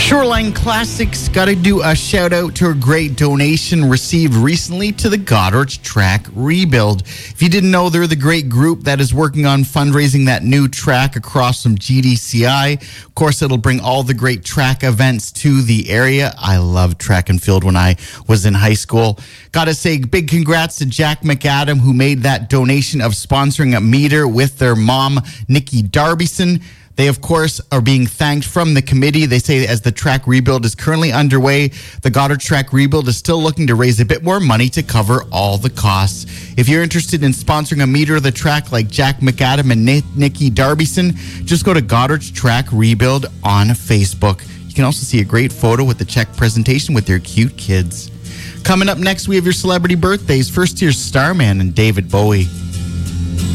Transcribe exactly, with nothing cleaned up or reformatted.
Shoreline Classics got to do a shout out to a great donation received recently to the Goddard track rebuild. If you didn't know, they're the great group that is working on fundraising that new track across from G D C I. Of course, it'll bring all the great track events to the area. I loved track and field when I was in high school. Got to say big congrats to Jack McAdam, who made that donation of sponsoring a meter with their mom, Nikki Darbyson. They, of course, are being thanked from the committee. They say as the track rebuild is currently underway, the Goddard track rebuild is still looking to raise a bit more money to cover all the costs. If you're interested in sponsoring a meter of the track like Jack McAdam and Nikki Darbyson, just go to Goddard's Track Rebuild on Facebook. You can also see a great photo with the check presentation with their cute kids. Coming up next, we have your celebrity birthdays. First, here's Starman and David Bowie.